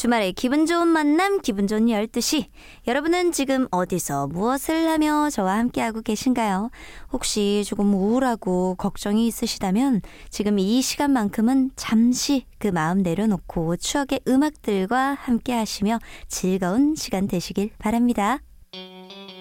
주말에 기분 좋은 만남, 기분 좋은 12시. 여러분은 지금 어디서 무엇을 하며 저와 함께하고 계신가요? 혹시 조금 우울하고 걱정이 있으시다면 지금 이 시간만큼은 잠시 그 마음 내려놓고 추억의 음악들과 함께 하시며 즐거운 시간 되시길 바랍니다.